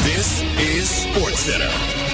This is SportsCenter.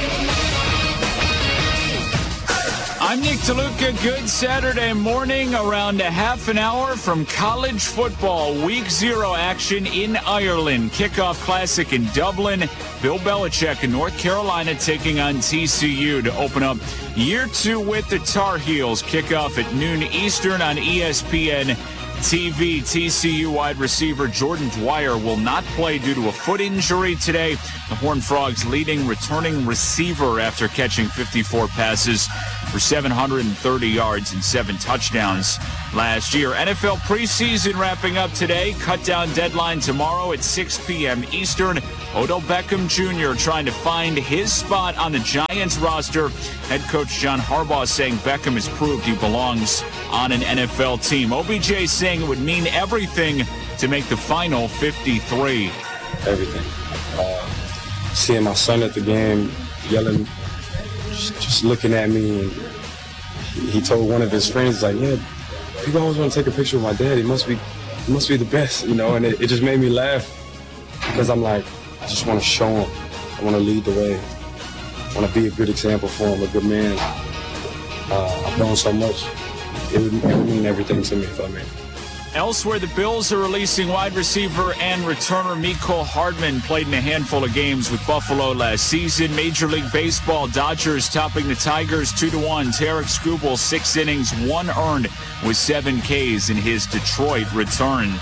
I'm Nick DeLuca. Good Saturday morning. Around a half an hour from college football. Week 0 action in Ireland. Kickoff Classic in Dublin. Bill Belichick in North Carolina taking on TCU to open up year 2 with the Tar Heels. Kickoff at noon Eastern on ESPN TV. TCU wide receiver Jordan Dwyer will not play due to a foot injury today. The Horned Frogs leading returning receiver after catching 54 passes for 730 yards and 7 touchdowns last year. NFL preseason wrapping up today. Cut down deadline tomorrow at 6 p.m. Eastern. Odell Beckham Jr. trying to find his spot on the Giants roster. Head coach John Harbaugh saying Beckham has proved he belongs on an NFL team. OBJ saying it would mean everything to make the final 53. Everything. Seeing my son at the game, yelling, just looking at me. And he told one of his friends, like, yeah, people always want to take a picture with my dad. He must be the best, you know. And it just made me laugh because I'm like, I just want to show him. I want to lead the way. I want to be a good example for him, a good man. I've known so much. It would mean everything to me if I made it. Elsewhere, the Bills are releasing wide receiver and returner Mecole Hardman. Played in a handful of games with Buffalo last season. Major League Baseball, Dodgers topping the Tigers 2-1. Tarek Skubal, 6 innings, 1 earned with 7 Ks in his Detroit return.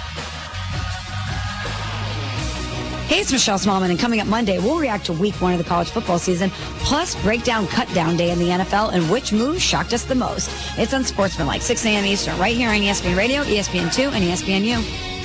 Hey, it's Michelle Smallman, and coming up Monday, we'll react to week 1 of the college football season, plus break down cut-down day in the NFL and which move shocked us the most. It's Unsportsmanlike, 6 a.m. Eastern, right here on ESPN Radio, ESPN2, and ESPNU.